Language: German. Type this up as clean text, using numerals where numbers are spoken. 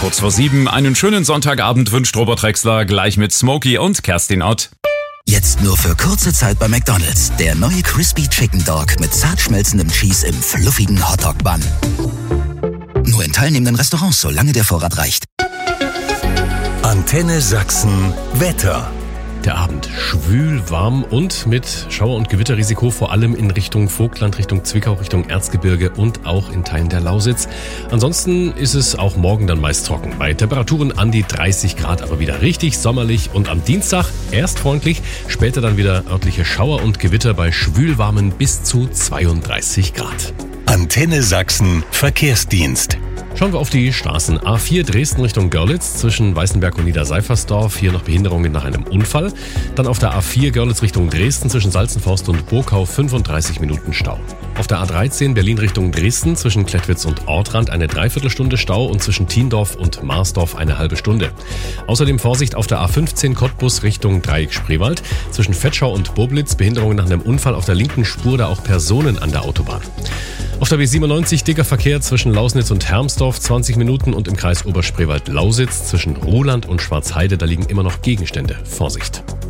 Kurz vor 7, einen schönen Sonntagabend wünscht Robert Rexler gleich mit Smokey und Kerstin Ott. Jetzt nur für kurze Zeit bei McDonald's. Der neue Crispy Chicken Dog mit zart schmelzendem Cheese im fluffigen Hotdog-Bun. Nur in teilnehmenden Restaurants, solange der Vorrat reicht. Antenne Sachsen Wetter. Der Abend schwül, warm und mit Schauer- und Gewitterrisiko, vor allem in Richtung Vogtland, Richtung Zwickau, Richtung Erzgebirge und auch in Teilen der Lausitz. Ansonsten ist es auch morgen dann meist trocken. Bei Temperaturen an die 30 Grad, aber wieder richtig sommerlich. Und am Dienstag erst freundlich, später dann wieder örtliche Schauer und Gewitter bei schwülwarmen bis zu 32 Grad. Antenne Sachsen Verkehrsdienst. Schauen wir auf die Straßen. A4 Dresden Richtung Görlitz zwischen Weißenberg und Niederseifersdorf. Hier noch Behinderungen nach einem Unfall. Dann auf der A4 Görlitz Richtung Dresden zwischen Salzenforst und Burgau 35 Minuten Stau. Auf der A13 Berlin Richtung Dresden zwischen Klettwitz und Ortrand eine Dreiviertelstunde Stau und zwischen Tiendorf und Marsdorf eine halbe Stunde. Außerdem Vorsicht auf der A15 Cottbus Richtung Dreieck Spreewald. Zwischen Vetschau und Boblitz Behinderungen nach einem Unfall auf der linken Spur, da auch Personen an der Autobahn. Auf der B97 dicker Verkehr zwischen Lausnitz und Hermsdorf 20 Minuten und im Kreis Oberspreewald-Lausitz zwischen Ruhland und Schwarzheide, da liegen immer noch Gegenstände. Vorsicht!